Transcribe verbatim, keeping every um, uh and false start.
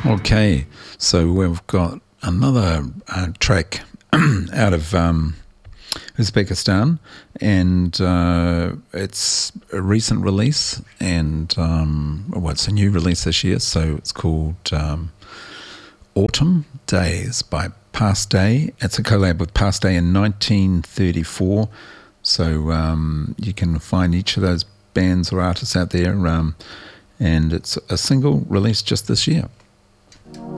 Okay, so we've got another uh, track out of um, Uzbekistan, and uh, it's a recent release, and um, well, it's a new release this year, so it's called um, Autumn Days by Past Day. It's a collab with Past Day in nineteen thirty-four, so um, you can find each of those bands or artists out there, um, and it's a single released just this year.